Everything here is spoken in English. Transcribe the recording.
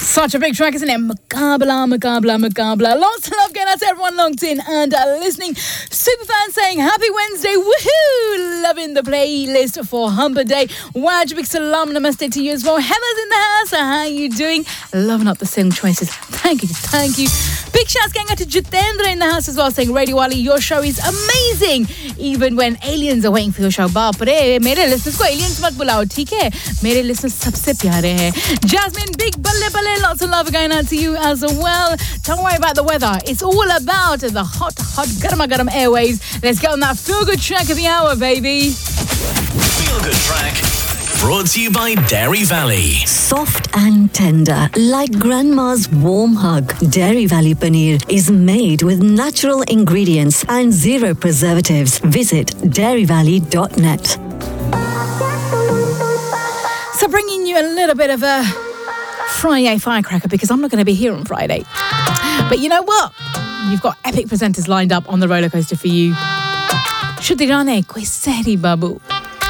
Such a big track, isn't it? Muqabla. Lots of love going out to everyone logged in and listening. Superfan saying happy Wednesday. Woohoo! Loving the playlist for Humper Day. Wajib salam namaste to you as well. Heather's in the house. How are you doing? Loving up the song choices. Thank you. Big shouts going out to Jitendra in the house as well, saying Radio Wali, your show is amazing. Even when aliens are waiting for your show. Baap re, mere listeners ko aliens mat bulao, theek hai? Mere listeners sabse pyare hai. Jasmine, big balle, lots of love going out to you as well. Don't worry about the weather. It's all about the hot, garma airwaves. Let's get on that feel-good track of the hour, baby. Feel-good track. Brought to you by Dairy Valley. Soft and tender, like grandma's warm hug. Dairy Valley paneer is made with natural ingredients and zero preservatives. Visit dairyvalley.net. So bringing you a little bit of a Friday firecracker because I'm not going to be here on Friday. But you know what? You've got epic presenters lined up on the roller coaster for you. Shudirane koi sehri babu.